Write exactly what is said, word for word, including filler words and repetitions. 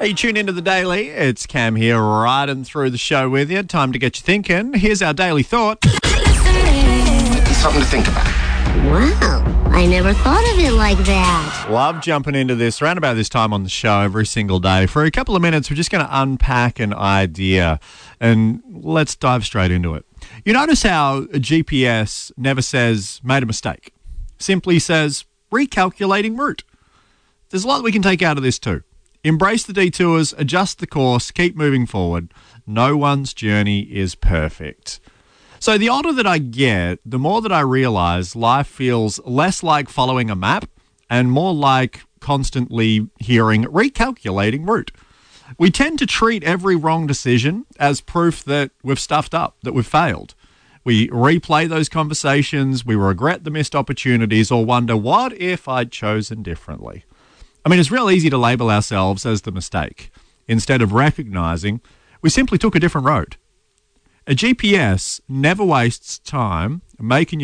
Hey, you tune into the Daily. It's Cam here, riding through the show with you. Time to get you thinking. Here's our daily thought. Something to think about. Wow, I never thought of it like that. Love jumping into this around about this time on the show every single day. For a couple of minutes, we're just going to unpack an idea, and let's dive straight into it. You notice how a G P S never says made a mistake. Simply says recalculating route. There's a lot we can take out of this too. Embrace the detours, adjust the course, keep moving forward. No one's journey is perfect. So the older that I get, the more that I realize life feels less like following a map and more like constantly hearing recalculating route. We tend to treat every wrong decision as proof that we've stuffed up, that we've failed. We replay those conversations, we regret the missed opportunities, or wonder, what if I'd chosen differently? I mean, it's real easy to label ourselves as the mistake, instead of recognizing we simply took a different road. A G P S never wastes time making you